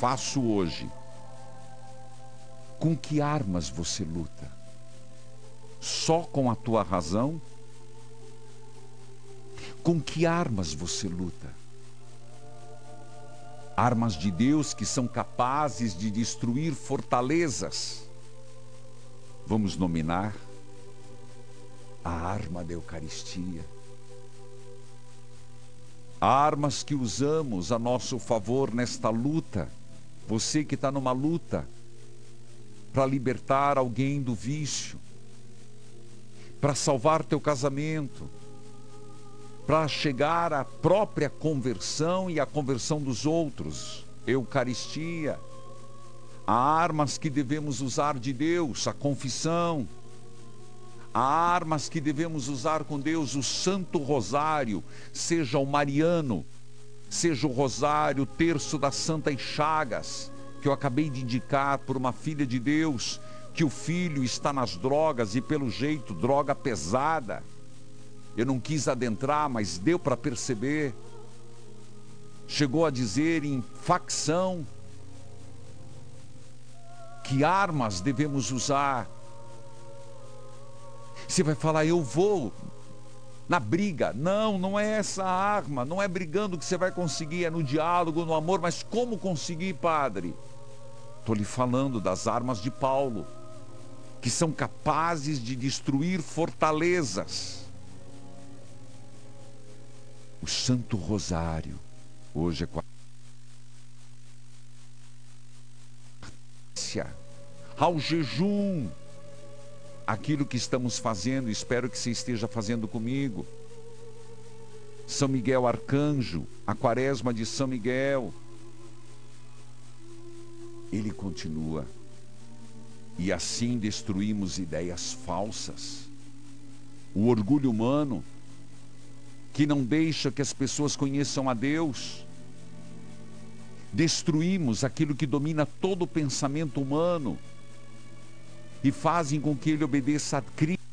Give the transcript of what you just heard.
faço hoje. Com que armas você luta? Só com a tua razão? Com que armas você luta? Armas de Deus que são capazes de destruir fortalezas. Vamos nominar a arma da Eucaristia. Armas que usamos a nosso favor nesta luta. Você que está numa luta para libertar alguém do vício, para salvar teu casamento, para chegar à própria conversão e à conversão dos outros. Eucaristia. Há armas que devemos usar de Deus, a confissão. Há armas que devemos usar com Deus, o Santo Rosário, seja o mariano, seja o rosário, o terço das Santas Chagas, que eu acabei de indicar por uma filha de Deus, que o filho está nas drogas e pelo jeito, droga pesada. Eu não quis adentrar, mas deu para perceber. Chegou a dizer em facção. Que armas devemos usar? Você vai falar, eu vou na briga. Não, não é essa a arma. Não é brigando que você vai conseguir, é no diálogo, no amor. Mas como conseguir, padre? Estou lhe falando das armas de Paulo, que são capazes de destruir fortalezas. O Santo Rosário, hoje é ao jejum, aquilo que estamos fazendo, espero que você esteja fazendo comigo. São Miguel Arcanjo, a quaresma de São Miguel. Ele continua. E assim destruímos ideias falsas. O orgulho humano, que não deixa que as pessoas conheçam a Deus. Destruímos aquilo que domina todo o pensamento humano e fazem com que ele obedeça a Cristo.